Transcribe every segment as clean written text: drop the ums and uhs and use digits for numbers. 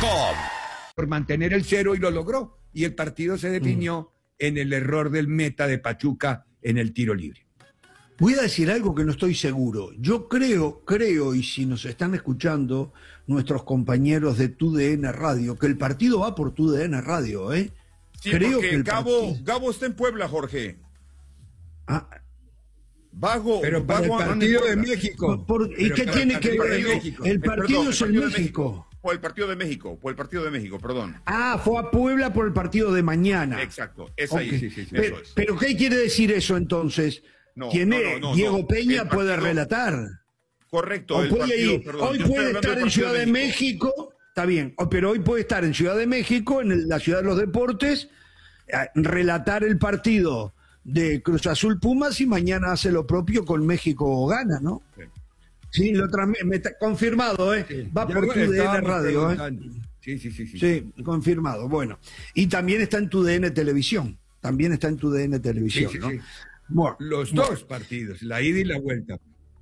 Por mantener el 0 y lo logró. Y el partido se definió en el error del meta de Pachuca en el tiro libre. Voy a decir algo que no estoy seguro. Yo creo, y si nos están escuchando nuestros compañeros de TUDN Radio, que el partido va por TUDN Radio, ¿eh? Sí, creo porque que el Gabo está en Puebla, Jorge. Ah, pero para el partido de México. ¿Y qué tiene que ver? El partido es en México. Por el partido de México, perdón. Ah, fue a Puebla por el partido de mañana. Exacto, es Okay. ahí. Sí, Pero, eso es. ¿pero qué quiere decir eso entonces? Diego Peña puede relatar. Correcto. Hoy puede estar en Ciudad de México, está bien, pero hoy puede estar en Ciudad de México, en la Ciudad de los Deportes, relatar el partido de Cruz Azul Pumas y mañana hace lo propio con México Gana, ¿no? Sí, confirmado, ¿eh? Sí, va por TUDN Radio, ¿eh? Sí, confirmado, bueno. Y también está en TUDN Televisión, Sí, ¿no? sí. Bueno, Los dos partidos, la ida y la vuelta.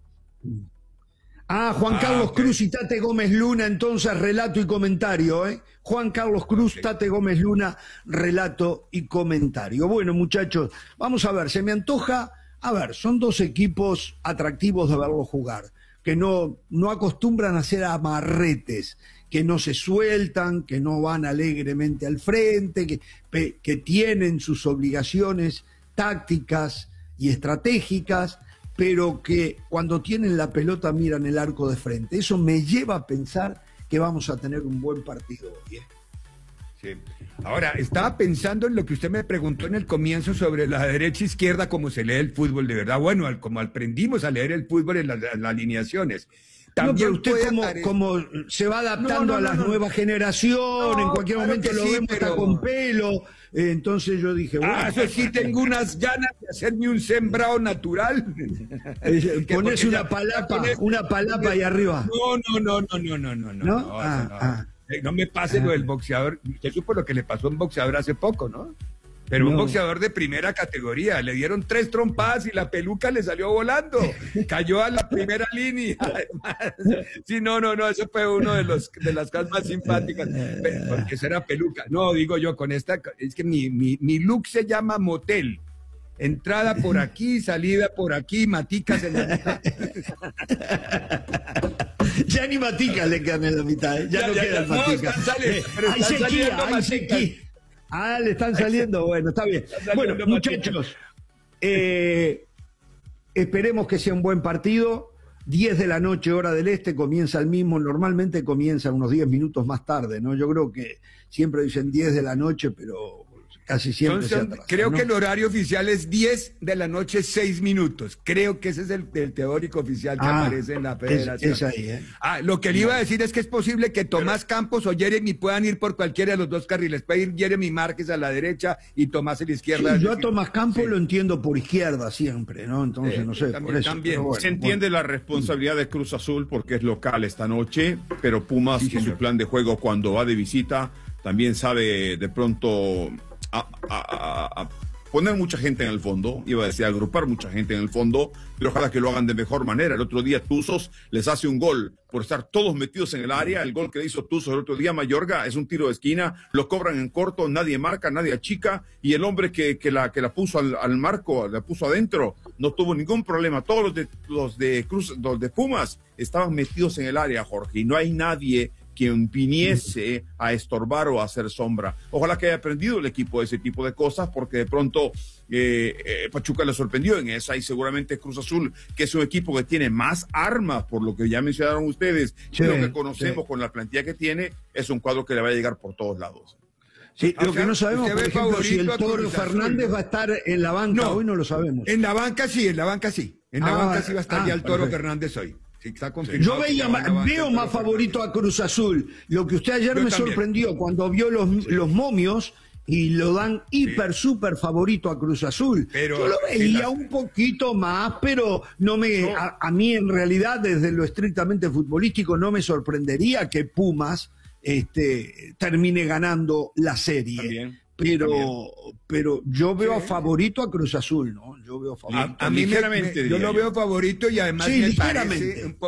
Juan Carlos Cruz y Tate Gómez Luna, entonces relato y comentario, ¿eh? Juan Carlos Cruz, Tate Gómez Luna, relato y comentario. Bueno, muchachos, vamos a ver, se me antoja, son dos equipos atractivos de verlos jugar, que no acostumbran a hacer amarretes, que no se sueltan, que no van alegremente al frente, que tienen sus obligaciones tácticas y estratégicas, pero que cuando tienen la pelota miran el arco de frente. Eso me lleva a pensar que vamos a tener un buen partido hoy, ¿eh? Sí. Ahora, estaba pensando en lo que usted me preguntó en el comienzo sobre la derecha e izquierda, cómo se lee el fútbol de verdad. Bueno, como aprendimos a leer el fútbol en las alineaciones. También usted como se va adaptando a la nueva generación, en cualquier momento lo vemos hasta con pelo. Entonces yo dije, bueno. Eso sí, tengo unas ganas de hacerme un sembrado natural. Pones una palapa ahí arriba. No. ¿No? No me pase lo del boxeador. Usted supo lo que le pasó a un boxeador hace poco, ¿no? Pero un boxeador de primera categoría. Le dieron 3 trompadas y la peluca le salió volando. Cayó a la primera línea. Sí, no. Eso fue uno de las cosas más simpáticas. Porque esa era peluca. No, digo yo, con esta. Es que mi look se llama motel. Entrada por aquí, salida por aquí, maticas en la mitad. Ya ni maticas le quedan en la mitad, ¿eh? Ya no quedan maticas. Hay sequía. Le están saliendo, bueno, está bien. Bueno, muchachos, esperemos que sea un buen partido. 10 de la noche, hora del este, comienza el mismo. Normalmente comienza unos 10 minutos más tarde, ¿no? Yo creo que siempre dicen 10 de la noche, pero casi siempre se atrasa, creo ¿no? que el horario oficial es 10 de la noche, 6 minutos. Creo que ese es el teórico oficial que aparece en la federación. Es ahí, ¿eh? Lo que le iba a decir es que es posible que Tomás Campos o Jeremy puedan ir por cualquiera de los dos carriles. Puede ir Jeremy Márquez a la derecha y Tomás a la izquierda. Sí, yo a Tomás Campos lo entiendo por izquierda siempre, ¿no? Entonces, no sé, por eso. Bueno, se entiende la responsabilidad de Cruz Azul porque es local esta noche, pero Pumas y su plan de juego cuando va de visita también sabe de pronto a poner mucha gente en el fondo, iba a decir agrupar mucha gente en el fondo, pero ojalá que lo hagan de mejor manera. El otro día Tuzos les hace un gol por estar todos metidos en el área. El gol que hizo Tuzos el otro día Mayorga es un tiro de esquina, lo cobran en corto, nadie marca, nadie achica, y el hombre que la puso al marco, la puso adentro, no tuvo ningún problema. Todos los de Pumas estaban metidos en el área, Jorge, y no hay nadie quien viniese a estorbar o a hacer sombra. Ojalá que haya aprendido el equipo de ese tipo de cosas, porque de pronto Pachuca le sorprendió en esa, y seguramente Cruz Azul, que es un equipo que tiene más armas, por lo que ya mencionaron ustedes, lo que conocemos con la plantilla que tiene, es un cuadro que le va a llegar por todos lados. Sí, lo que no sabemos, por ejemplo, si el Toro Fernández va a estar en la banca hoy, no lo sabemos. En la banca sí. En la banca sí va a estar ya el Toro Fernández hoy. Sí, yo veo más favorito a Cruz Azul. Lo que usted ayer me sorprendió cuando vio los momios y lo dan súper favorito a Cruz Azul. Yo lo veía un poquito más, pero a mí en realidad, desde lo estrictamente futbolístico, no me sorprendería que Pumas termine ganando la serie. También. Pero yo veo a favorito a Cruz Azul, ¿no? Yo veo favorito. A mí yo lo veo favorito, y además me parece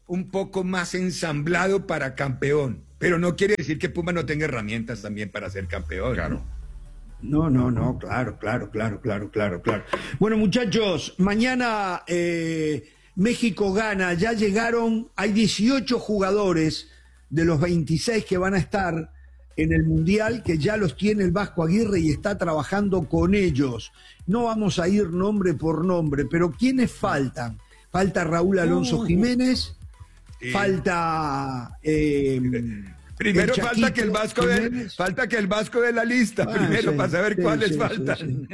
un poco más ensamblado para campeón. Pero no quiere decir que Puma no tenga herramientas también para ser campeón. Claro. No, claro. Bueno, muchachos, mañana México gana, ya llegaron, hay 18 jugadores de los 26 que van a estar en el Mundial, que ya los tiene el Vasco Aguirre y está trabajando con ellos. No vamos a ir nombre por nombre, pero ¿quiénes faltan? Falta Raúl Alonso Jiménez, falta... Primero falta que el Vasco de la lista, primero para saber cuáles faltan.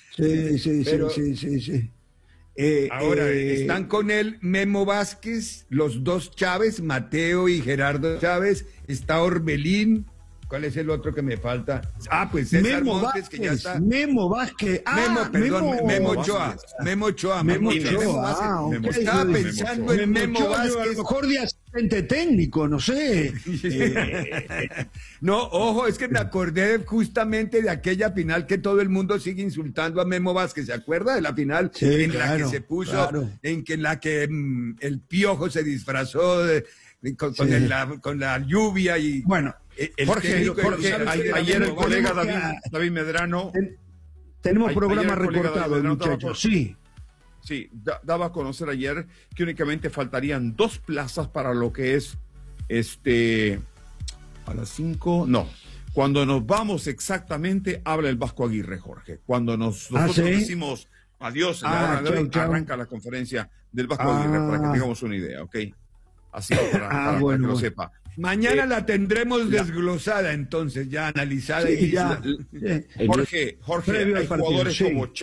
Sí. Ahora están con él Memo Vázquez, los dos Chávez, Mateo y Gerardo Chávez, está Orbelín. ¿Cuál es el otro que me falta? Pues César Memo Montes, Vázquez, que ya está. Memo Vázquez. Memo Ochoa. Estaba pensando en Memo Vázquez. A lo mejor de asistente técnico, no sé. No, ojo, es que me acordé justamente de aquella final que todo el mundo sigue insultando a Memo Vázquez. ¿Se acuerda de la final la que se puso, en la que el Piojo se disfrazó con la lluvia y... Bueno, Jorge, ayer el colega David Medrano... Tenemos programa recortado, muchachos. Sí, daba a conocer ayer que únicamente faltarían 2 plazas para lo que es a las 5, no. Cuando nos vamos exactamente, habla el Vasco Aguirre, Jorge. Cuando nosotros decimos adiós, arranca la conferencia del Vasco Aguirre, para que tengamos una idea, ¿ok? Así para que lo sepa. Mañana la tendremos desglosada, entonces, ya analizada. Jorge, hay jugadores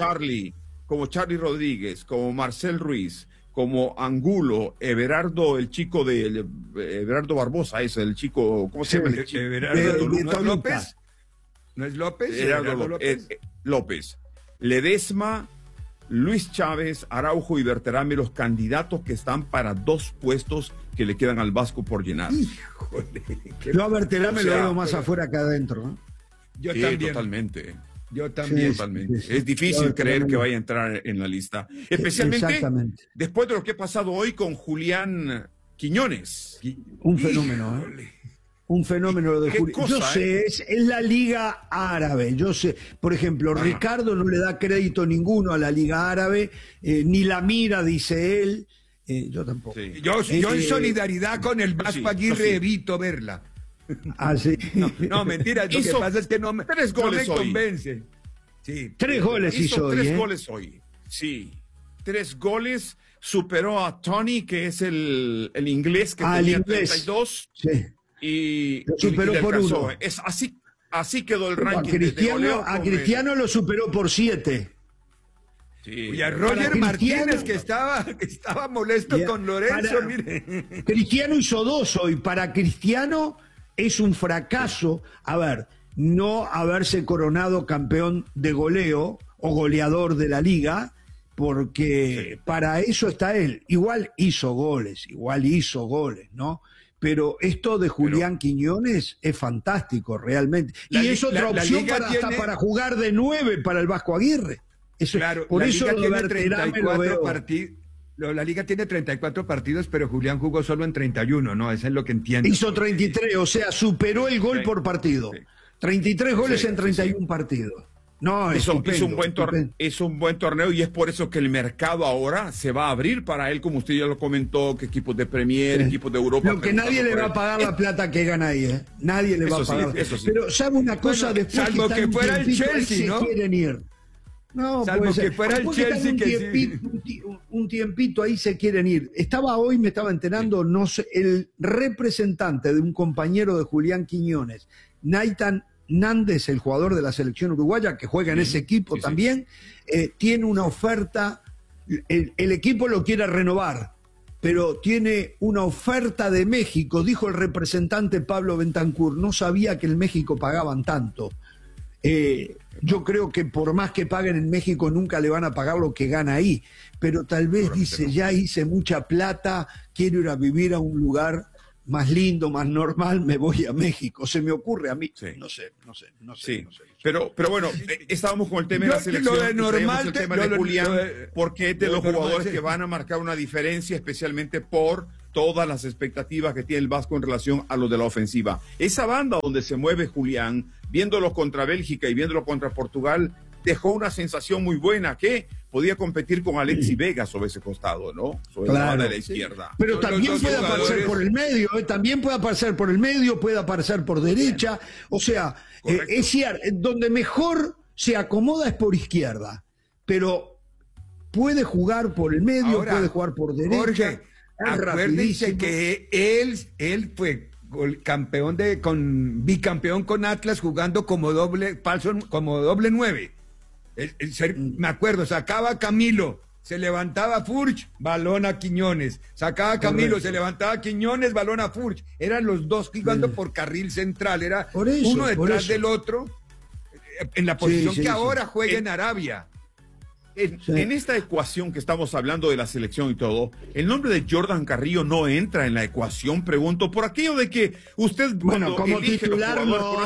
como Charlie Rodríguez, como Marcel Ruiz, como Angulo, Everardo, el chico de Everardo Barbosa, es el chico, ¿cómo se llama? Everardo López. ¿No es López? Everardo López. Ledesma, Luis Chávez, Araujo y Berterame, los candidatos que están para 2 puestos que le quedan al Vasco por llenar. Híjole, yo a Berterame lo veo más afuera que adentro, ¿no? Yo también. Totalmente. Yo también. Totalmente. Es difícil creer que vaya a entrar en la lista. Especialmente después de lo que ha pasado hoy con Julián Quiñones. Un fenómeno, Un fenómeno de Julián. Yo sé, es la Liga Árabe. Yo sé, por ejemplo, Ricardo no le da crédito ninguno a la Liga Árabe, ni la mira, dice él. Yo tampoco. Sí. Yo en solidaridad con el Vasco Aguirre evito verla. Sí. No, mentira, lo que pasa es que no me convence. Sí. 3 goles hizo hoy. 3 goles hoy. Sí. 3 goles. Superó a Tony, que es el inglés que tenía 32. Sí. Y lo superó por 1. Es así quedó el ranking. A Cristiano lo superó por 7. Sí. Y a Roger Martínez, que estaba molesto con Lorenzo, mire. Cristiano hizo 2 hoy. Para Cristiano es un fracaso, no haberse coronado campeón de goleo o goleador de la liga, porque para eso está él. Igual hizo goles, ¿no? Pero esto de Julián Quiñones es fantástico, realmente. Y es otra opción para jugar de 9 para el Vasco Aguirre. Por eso tiene 34 partidos. La Liga tiene 34 partidos, pero Julián jugó solo en 31, ¿no? Eso es lo que entiendo. Hizo 33, o sea, superó el gol por partido. 33 goles en 31 partidos. No, es un buen torneo y es por eso que el mercado ahora se va a abrir para él, como usted ya lo comentó, que equipos de Premier, equipos de Europa. Lo que nadie le va a pagar la plata que gana ahí, ¿eh? Nadie le va a pagar. Pero sabe una cosa, después salvo que fuera el Chelsea, ¿no? Se quieren ir. No, salvo que fuera el Chelsea un tiempito ahí se quieren ir. Hoy me estaba enterando, no sé, el representante de un compañero de Julián Quiñones, Naitan Nández, el jugador de la selección uruguaya, que juega en ese equipo también, tiene una oferta, el equipo lo quiere renovar, pero tiene una oferta de México, dijo el representante Pablo Bentancur, no sabía que en México pagaban tanto. Yo creo que por más que paguen en México nunca le van a pagar lo que gana ahí, pero tal vez dice, ya hice mucha plata, quiero ir a vivir a un lugar más lindo, más normal, me voy a México. Se me ocurre a mí. No sé. Pero bueno, estábamos con el tema de la selección. Lo de normal, el tema de Julián, porque es de los jugadores que van a marcar una diferencia, especialmente por todas las expectativas que tiene el Vasco en relación a lo de la ofensiva. Esa banda donde se mueve Julián, viéndolo contra Bélgica y viéndolo contra Portugal, dejó una sensación muy buena que podía competir con Alexis Vega sobre ese costado, ¿no? Sobre la banda de la izquierda. Pero también puede aparecer por el medio, también puede aparecer por el medio, puede aparecer por derecha. O sea, es cierto, donde mejor se acomoda es por izquierda, pero puede jugar por el medio, puede jugar por derecha. Jorge, acuérdense que él fue bicampeón con Atlas jugando como doble 9. Me acuerdo, sacaba a Camilo, se levantaba Furch, balón a Quiñones, sacaba a Camilo, se levantaba a Quiñones, balón a Furch. Eran los dos jugando por carril central, era uno detrás del otro, en la posición que ahora juega en Arabia. En esta ecuación que estamos hablando de la selección y todo, el nombre de Jordan Carrillo no entra en la ecuación, pregunto, por aquello de que usted como titular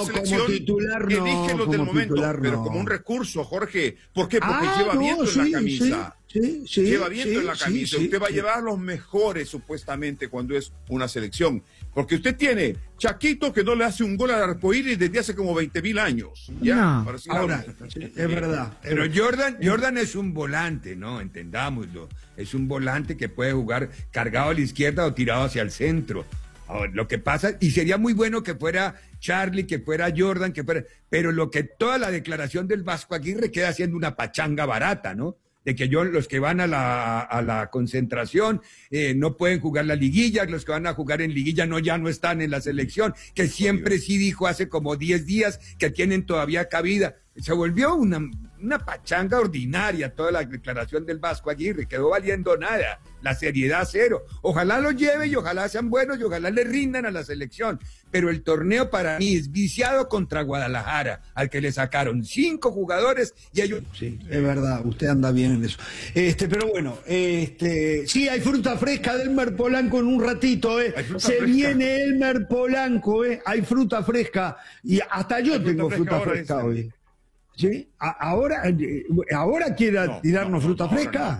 elige los del momento, pero como un recurso, Jorge. ¿Por qué? Porque lleva viento en la camisa. Lleva viento en la camisa. Usted va a llevar los mejores, supuestamente, cuando es una selección. Porque usted tiene Chaquito, que no le hace un gol al arcoíris desde hace como 20.000 años. ¿Ya? Ahora, es verdad. Pero Jordan es un volante, ¿no? Entendámoslo. Es un volante que puede jugar cargado a la izquierda o tirado hacia el centro. Ahora, lo que pasa, y sería muy bueno que fuera Charlie, que fuera Jordan, pero lo que toda la declaración del Vasco Aguirre queda siendo una pachanga barata, ¿no? De que los que van a la concentración no pueden jugar la liguilla, los que van a jugar en liguilla ya no están en la selección, que siempre sí dijo hace como 10 días que tienen todavía cabida. Se volvió una pachanga ordinaria toda la declaración del Vasco Aguirre, quedó valiendo nada, la seriedad cero. Ojalá lo lleve y ojalá sean buenos y ojalá le rindan a la selección, pero el torneo para mí es viciado contra Guadalajara, al que le sacaron 5 jugadores y ellos... Sí, es verdad, usted anda bien en eso. Pero bueno, sí, hay fruta fresca de Elmer Polanco en un ratito, viene Elmer Polanco, hay fruta fresca, y hasta yo tengo fruta fresca hoy. ¿Sí? ¿Ahora quiere tirarnos fruta fresca?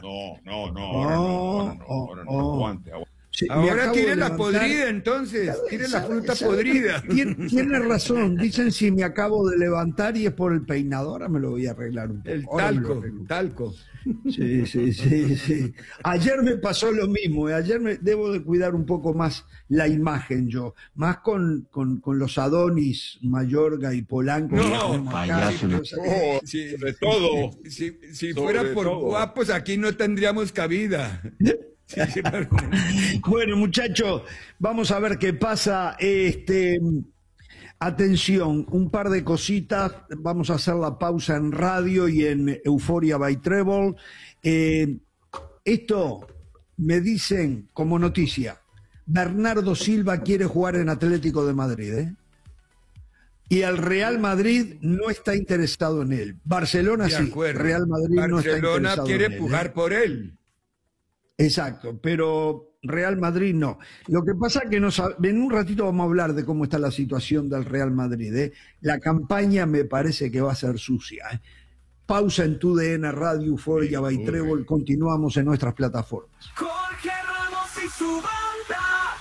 No, aguante. Sí, ahora tiene la podrida, entonces, tiene la fruta podrida. Tiene razón, dicen si me acabo de levantar y es por el peinado, ahora me lo voy a arreglar un poco. El talco. Sí. Ayer me pasó lo mismo, ayer debo de cuidar un poco más la imagen yo, más con los Adonis, Mayorga y Polanco. De todo. Si fuera por guapos, aquí no tendríamos cabida. Bueno, muchachos, vamos a ver qué pasa. Atención, un par de cositas. Vamos a hacer la pausa en radio y en Euphoria by Treble. Esto me dicen como noticia: Bernardo Silva quiere jugar en Atlético de Madrid, y el Real Madrid no está interesado en él. Barcelona sí, Real Madrid no está interesado en él. Barcelona quiere pujar por él. Exacto, pero Real Madrid no. Lo que pasa es que en un ratito vamos a hablar de cómo está la situación del Real Madrid. La campaña me parece que va a ser sucia. Pausa en TUDN Radio Euphoria by Treble. Continuamos en nuestras plataformas. Jorge Ramos y su banda.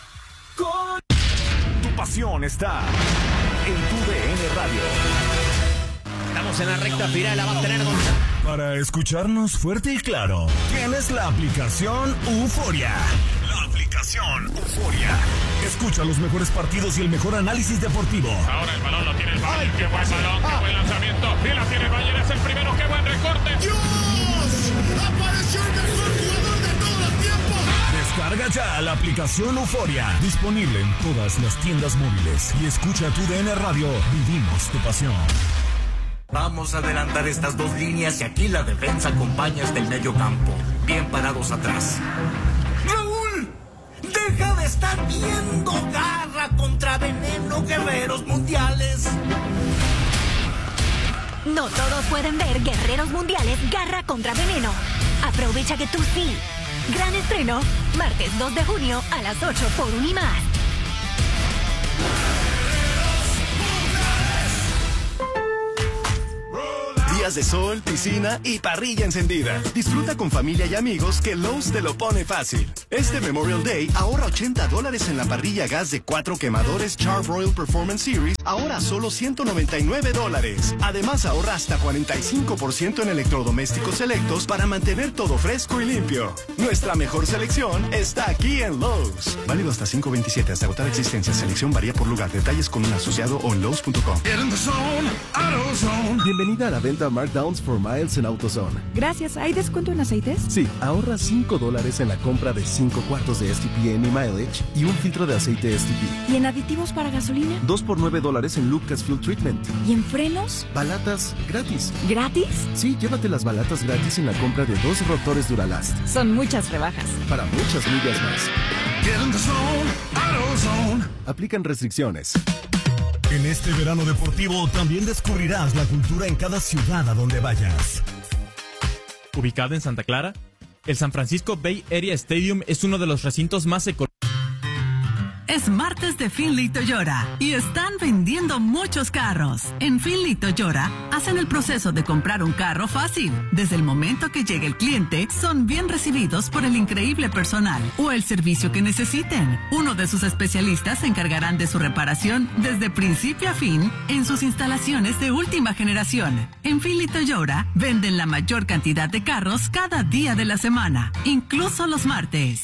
Tu pasión está en TUDN Radio. Estamos en la recta final, la va a tener Gonzalo. Para escucharnos fuerte y claro, tienes la aplicación Euphoria. La aplicación Euphoria. Escucha los mejores partidos y el mejor análisis deportivo. Ahora el balón lo tiene el Bayern. ¡Qué buen balón! ¡Qué buen lanzamiento! Y la tiene el Bayern, es el primero. ¡Qué buen recorte! ¡Dios! ¡Apareció el mejor jugador de todos los tiempos! Descarga ya la aplicación Euphoria. Disponible en todas las tiendas móviles. Y escucha TUDN Radio. Vivimos tu pasión. Vamos a adelantar estas 2 líneas y aquí la defensa acompaña hasta el medio campo. Bien parados atrás. ¡Raúl! ¡Deja de estar viendo Garra contra Veneno, Guerreros Mundiales! No todos pueden ver Guerreros Mundiales Garra contra Veneno. Aprovecha que tú sí. Gran estreno, martes 2 de junio a las 8 por Unimás. días de sol, piscina y parrilla encendida. Disfruta con familia y amigos que Lowe's te lo pone fácil. Este Memorial Day ahorra $80 en la parrilla gas de 4 quemadores Char-Broil Performance Series, ahora solo $199. Además ahorra hasta 45% en electrodomésticos selectos para mantener todo fresco y limpio. Nuestra mejor selección está aquí en Lowe's. Válido hasta 5/27 hasta agotar existencia. Selección varía por lugar. Detalles con un asociado o en Lowe's.com. Bienvenida a la venta Markdowns for Miles en AutoZone. Gracias. ¿Hay descuento en aceites? Sí, ahorra $5 en la compra de 5 cuartos de STP Any Mileage y un filtro de aceite STP. ¿Y en aditivos para gasolina? 2 por $9 en Lucas Fuel Treatment. ¿Y en frenos? Balatas gratis. ¿Gratis? Sí, llévate las balatas gratis en la compra de 2 rotores Duralast. Son muchas rebajas. Para muchas millas más. Aplican restricciones. En este verano deportivo también descubrirás la cultura en cada ciudad a donde vayas. Ubicado en Santa Clara, el San Francisco Bay Area Stadium es uno de los recintos más económicos. Es martes de Finley Toyota y están vendiendo muchos carros. En Finley Toyota hacen el proceso de comprar un carro fácil. Desde el momento que llegue el cliente, son bien recibidos por el increíble personal o el servicio que necesiten. Uno de sus especialistas se encargarán de su reparación desde principio a fin en sus instalaciones de última generación. En Finley Toyota venden la mayor cantidad de carros cada día de la semana, incluso los martes.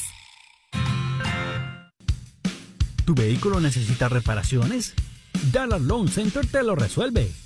¿Tu vehículo necesita reparaciones? Dallas Loan Center te lo resuelve.